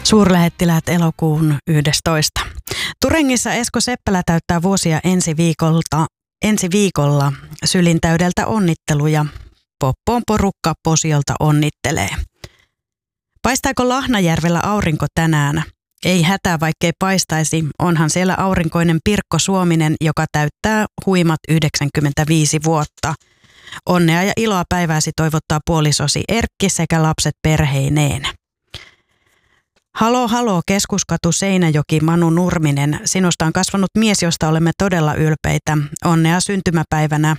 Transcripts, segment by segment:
Suurlähettiläät elokuun 11. Turengissa Esko Seppälä täyttää vuosia ensi viikolla. Sylintäydeltä onnitteluja. Poppoon porukka Posiolta onnittelee. Paistaako Lahnajärvellä aurinko tänään? Ei hätää, vaikkei paistaisi. Onhan siellä aurinkoinen Pirkko Suominen, joka täyttää huimat 95 vuotta. Onnea ja iloa päivääsi toivottaa puolisosi Erkki sekä lapset perheineen. Halo, halo, Keskuskatu Seinäjoki, Manu Nurminen. Sinusta on kasvanut mies, josta olemme todella ylpeitä. Onnea syntymäpäivänä.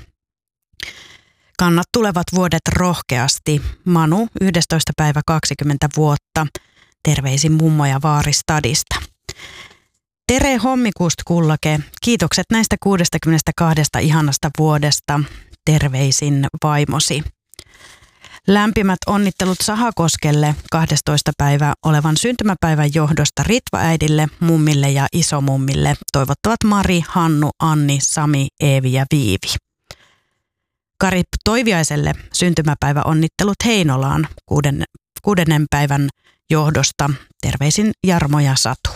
Kannat tulevat vuodet rohkeasti. Manu, 11. päivä 20 vuotta. Terveisin mummo ja vaari stadista. Tere Hommikust Kullake. Kiitokset näistä 62 ihanasta vuodesta. Terveisin vaimosi. Lämpimät onnittelut Sahakoskelle 12. päivä olevan syntymäpäivän johdosta Ritva-äidille, mummille ja isomummille. Toivottavat Mari, Hannu, Anni, Sami, Eevi ja Viivi. Kari Toiviaiselle syntymäpäivä onnittelut Heinolaan 6. päivän johdosta. Terveisin Jarmo ja Satu.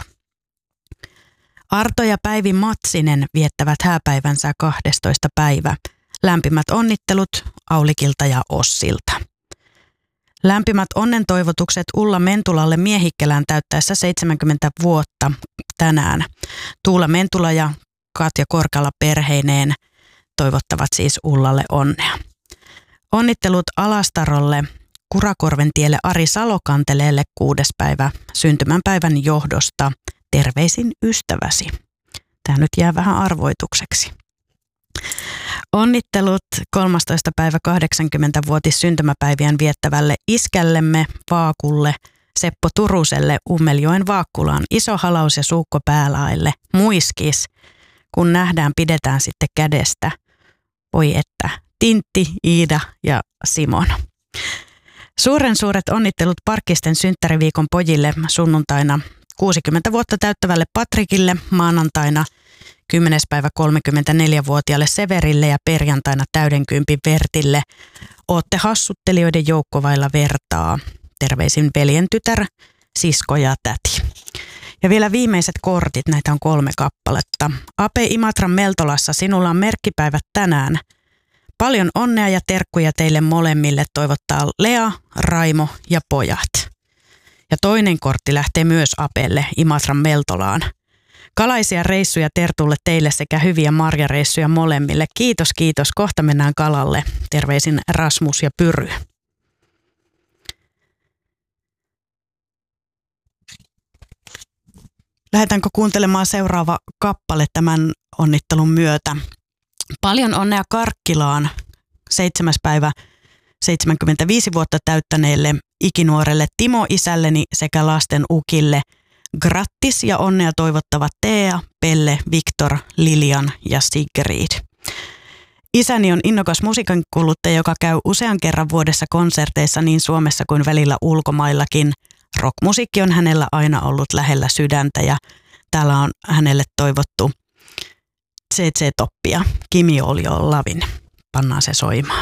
Arto ja Päivi Matsinen viettävät hääpäivänsä 12. päivä. Lämpimät onnittelut Aulikilta ja Ossilta. Lämpimät onnentoivotukset Ulla Mentulalle Miehikkelään täyttäessä 70 vuotta tänään. Tuula Mentula ja Katja Korkala perheineen toivottavat siis Ullalle onnea. Onnittelut Alastarolle Kurakorventielle Ari Salokanteleelle 6. päivä syntymäpäivän johdosta. Terveisin ystäväsi. Tämä nyt jää vähän arvoitukseksi. Onnittelut 13. päivä 80-vuotis syntymäpäivien viettävälle iskällemme Vaakulle, Seppo Turuselle, Ummeljoen Vaakkulaan, Iso Halaus ja Suukko Päälaille, muiskis, kun nähdään pidetään sitten kädestä. Oi että, Tintti, Iida ja Simon. Suuret onnittelut Parkkisten synttäriviikon pojille sunnuntaina 60 vuotta täyttävälle Patrikille, maanantaina 10. päivä 34-vuotiaalle Severille ja perjantaina täydenkympin Vertille. Ootte hassuttelijoiden joukkovailla vertaa. Terveisin veljen tytär, sisko ja täti. Ja vielä viimeiset kortit, näitä on 3 kappaletta. Ape Imatran Meltolassa, sinulla on merkkipäivät tänään. Paljon onnea ja terkkuja teille molemmille toivottaa Lea, Raimo ja pojat. Ja toinen kortti lähtee myös Apelle Imatran Meltolaan. Kalaisia reissuja Tertulle teille sekä hyviä marjareissuja molemmille. Kiitos, kiitos. Kohta mennään kalalle. Terveisin Rasmus ja Pyry. Lähdetäänkö kuuntelemaan seuraava kappale tämän onnittelun myötä? Paljon onnea Karkkilaan 7. päivä 75 vuotta täyttäneelle ikinuorelle Timo isälleni sekä lasten ukille. Grattis ja onnea toivottavat Tea, Pelle, Viktor, Lilian ja Sigrid. Isäni on innokas musiikankuluttaja, joka käy usean kerran vuodessa konserteissa niin Suomessa kuin välillä ulkomaillakin. Rockmusiikki on hänellä aina ollut lähellä sydäntä ja täällä on hänelle toivottu CC Toppia, Kimi Oljo Lavin. Pannaan se soimaan.